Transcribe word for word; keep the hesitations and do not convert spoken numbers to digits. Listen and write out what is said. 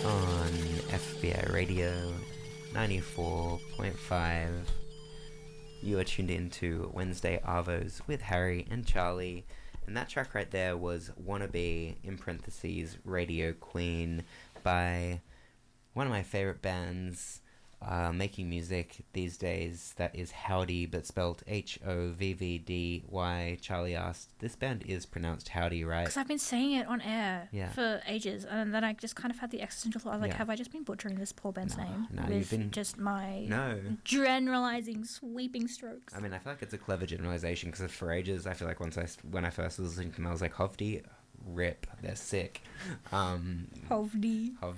on F B I Radio ninety-four point five. You are tuned in to Wednesday Arvos with Harry and Charlie, and that track right there was Wannabe, in parentheses, Radio Queen, by one of my favourite bands uh, making music these days. That is Howdy, but spelled H O V V D Y. Charlie asked, this band is pronounced Howdy, right? Because I've been saying it on air yeah. for ages, and then I just kind of had the existential thought, I was like, yeah. have I just been butchering this poor band's no, name? No, with you've been... just my no. generalising, sweeping strokes. I mean, I feel like it's a clever generalisation, because for ages, I feel like once I, when I first was listening to them, I was like, Hovdi, rip, they're sick. Um, Hovdi. Hov,